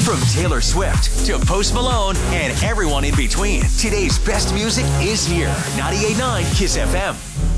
From Taylor Swift to Post Malone and everyone in between, today's best music is here. 98.9 KISS FM.